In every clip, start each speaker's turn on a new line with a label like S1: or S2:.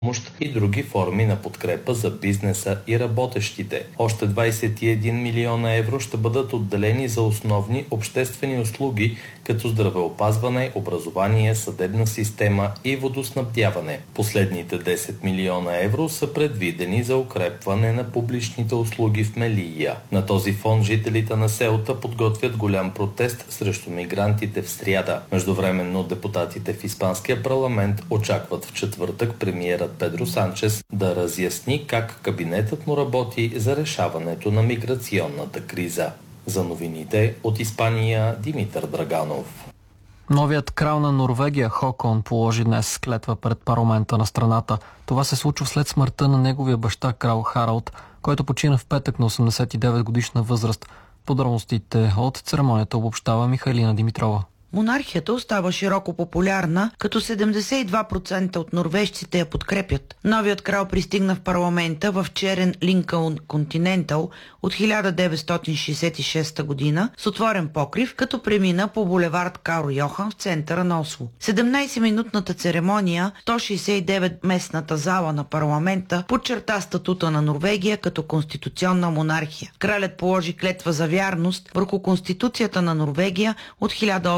S1: помощ и други форми на подкрепа за бизнеса и работещите. Още 21 милиона евро ще бъдат отделени за основни обществени услуги, като здравеопазване, образование, съдебна система и водоснабдяване. Последните 10 милиона евро са предвидени за укрепване на публичните услуги в Мелия. На този фон жителите на Сеута подготвят голям протест срещу мигрантите в сряда. Междувременно депутатите в Испанския парламент очакват в четвъртък премиерът Педро Санчес да разясни как кабинетът му работи за решаването на миграционната криза. За новините от Испания, Димитър Драганов.
S2: Новият крал на Норвегия Хокон положи днес клетва пред парламента на страната. Това се случва след смъртта на неговия баща крал Харалд, който почина в петък на 89 годишна възраст. Подробностите от церемонията обобщава Михайлина Димитрова.
S3: Монархията остава широко популярна, като 72% от норвежците я подкрепят. Новият крал пристигна в парламента в черен Линкълн Континентал от 1966 година с отворен покрив, като премина по булевард Карл Йохан в центъра на Осло. 17-минутната церемония, 169-местната зала на парламента подчерта статута на Норвегия като конституционна монархия. Кралят положи клетва за вярност върху Конституцията на Норвегия от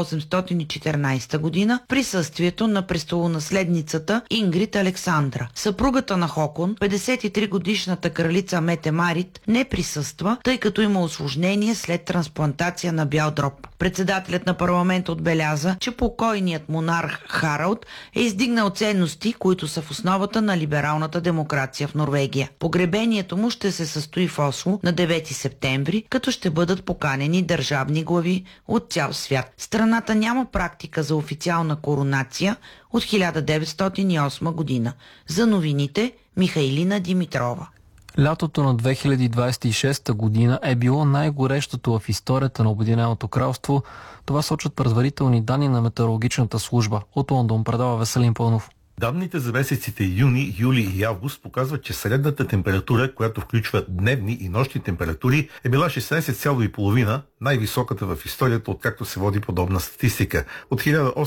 S3: 1814 година в присъствието на престолонаследницата Ингрид Александра. Съпругата на Хокон, 53-годишната кралица Мете Марит, не присъства, тъй като има усложнение след трансплантация на бял дроб. Председателят на парламента отбеляза, че покойният монарх Харалд е издигнал ценности, които са в основата на либералната демокрация в Норвегия. Погребението му ще се състои в Осло на 9 септември, като ще бъдат поканени държавни глави от цял свят. Страната няма практика за официална коронация от 1908 година. За новините Михайлина Димитрова.
S2: Лятото на 2026 година е било най-горещото в историята на Обединеното кралство. Това сочат предварителни данни на метеорологичната служба. От Лондон предава Веселин Пълнов.
S4: Данните за месеците юни, юли и август показват, че средната температура, която включва дневни и нощни температури, е била 16,5, най-високата в историята, откакто се води подобна статистика, от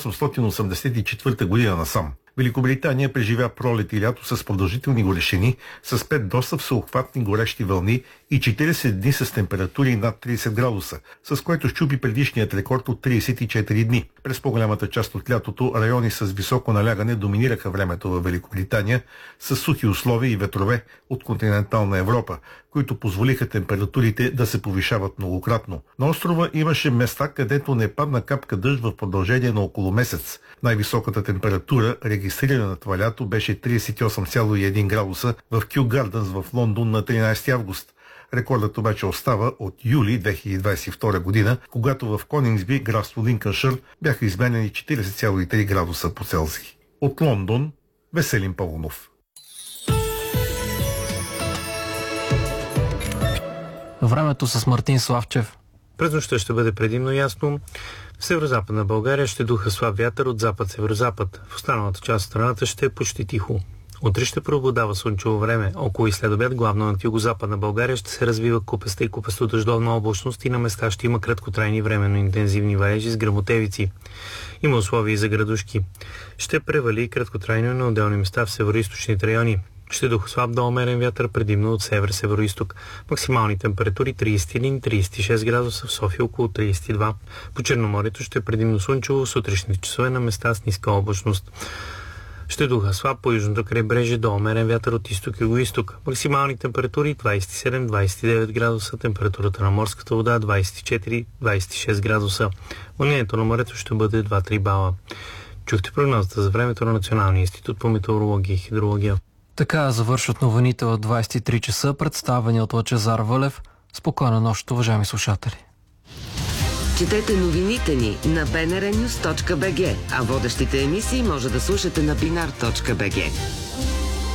S4: 1884 година насам. Великобритания преживя пролет и лято с продължителни горещини, с 5 доста всеобхватни горещи вълни и 40 дни с температури над 30 градуса, с което щупи предишният рекорд от 34 дни. През по-голямата част от лятото райони с високо налягане доминираха времето в Великобритания, с сухи условия и ветрове от континентална Европа, които позволиха температурите да се повишават многократно. На острова имаше места, където не падна капка дъжд в продължение на около месец. Най-високата температура, регистрирана това лято, беше 38,1 градуса в Кю Гардънс в Лондон на 13 август. Рекордът обаче остава от юли 2022 година, когато в Конингсби, градство Линкълншир, бяха изменени 40,3 градуса по Целзий. От Лондон, Веселин Пълнов.
S2: Времето с Мартин Славчев.
S5: През нощта ще бъде предимно ясно. В северо-западна България ще духа слаб вятър от запад-северозапад. В останалата част от страната ще е почти тихо. Утре ще преобладава слънчево време. Около и след обяд, главно над югозападна България, ще се развива купеста и купесто дъждовна облачност и на места ще има краткотрайни временно интензивни валежи с гръмотевици. Има условия и за градушки. Ще превали и краткотрайно на отделни места в североизточните райони. Ще духа слаб до умерен вятър, предимно от север-североизток. Максимални температури 31-36 градуса, в София около 32. По Черноморието ще е предимно слънчево, сутрешните часове на места с ниска облачност. Ще духа слаб по южното крайбрежие до умерен вятър от изток и югоизток. Максимални температури 27-29 градуса, температурата на морската вода 24-26 градуса. Вълнението на морето ще бъде 2-3 бала. Чухте прогнозата за времето на Националния институт по метеорология и хидрология.
S2: Така завършват новините в 23 часа, представени от Лъчезар Вълев. Спокойна нощ, уважаеми слушатели.
S6: Четете новините ни на bnrnews.bg, а водещите емисии може да слушате на binar.bg.